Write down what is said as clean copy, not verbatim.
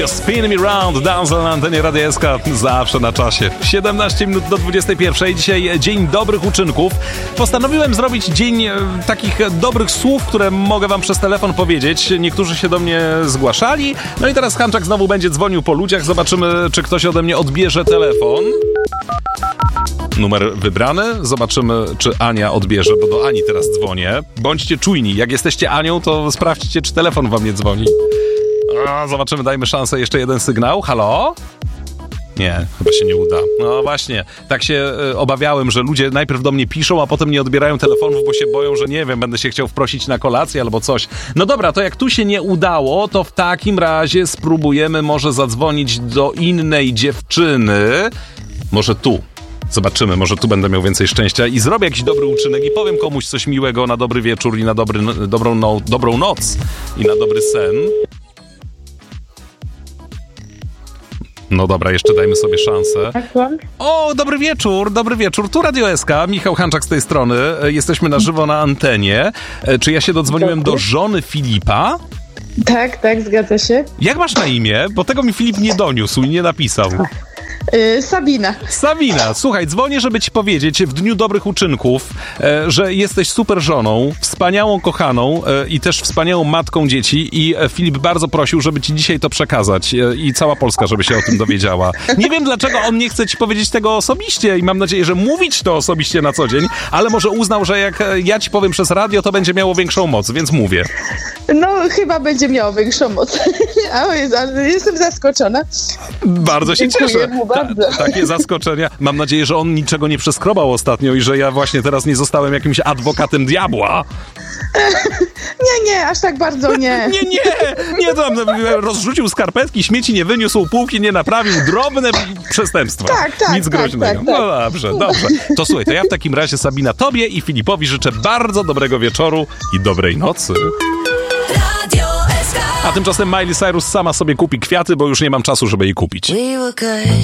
Spin Me Round, Dance na antenie Radia SK, zawsze na czasie. 17 minut do 21. Dzisiaj Dzień Dobrych Uczynków. Postanowiłem zrobić dzień takich dobrych słów, które mogę wam przez telefon powiedzieć. Niektórzy się do mnie zgłaszali. No i teraz Hanczak znowu będzie dzwonił po ludziach. Zobaczymy, czy ktoś ode mnie odbierze telefon. Numer wybrany. Zobaczymy, czy Ania odbierze, bo do Ani teraz dzwonię. Bądźcie czujni. Jak jesteście Anią, to sprawdźcie, czy telefon wam nie dzwoni. Zobaczymy, dajmy szansę. Jeszcze jeden sygnał. Halo? Nie, chyba się nie uda. No właśnie, tak się obawiałem, że ludzie najpierw do mnie piszą, a potem nie odbierają telefonów, bo się boją, że nie wiem, będę się chciał wprosić na kolację albo coś. No dobra, to jak tu się nie udało, to w takim razie spróbujemy może zadzwonić do innej dziewczyny. Może tu. Zobaczymy, może tu będę miał więcej szczęścia i zrobię jakiś dobry uczynek i powiem komuś coś miłego na dobry wieczór i na dobrą noc i na dobry sen. No dobra, jeszcze dajmy sobie szansę. O, dobry wieczór. Tu Radio SK, Michał Hanczak z tej strony. Jesteśmy na żywo na antenie. Czy ja się dodzwoniłem do żony Filipa? Tak, zgadza się. Jak masz na imię? Bo tego mi Filip nie doniósł i nie napisał. Sabina, słuchaj, dzwonię, żeby ci powiedzieć w Dniu Dobrych Uczynków, że jesteś super żoną, wspaniałą kochaną i też wspaniałą matką dzieci i Filip bardzo prosił, żeby ci dzisiaj to przekazać i cała Polska, żeby się o tym dowiedziała. Nie wiem, dlaczego on nie chce ci powiedzieć tego osobiście i mam nadzieję, że mówić to osobiście na co dzień, ale może uznał, że jak ja ci powiem przez radio, to będzie miało większą moc, więc mówię. No, chyba będzie miało większą moc. Ale jestem zaskoczona. Bardzo się cieszę. Bardzo. Takie zaskoczenia. Mam nadzieję, że on niczego nie przeskrobał ostatnio i że ja właśnie teraz nie zostałem jakimś adwokatem diabła. Nie, aż tak bardzo nie. Nie, tam rozrzucił skarpetki, śmieci nie wyniósł, półki nie naprawił, drobne przestępstwa. Tak. Nic groźnego. Tak. No dobrze. To słuchaj, to ja w takim razie, Sabina, tobie i Filipowi życzę bardzo dobrego wieczoru i dobrej nocy. A tymczasem Miley Cyrus sama sobie kupi kwiaty, bo już nie mam czasu, żeby jej kupić.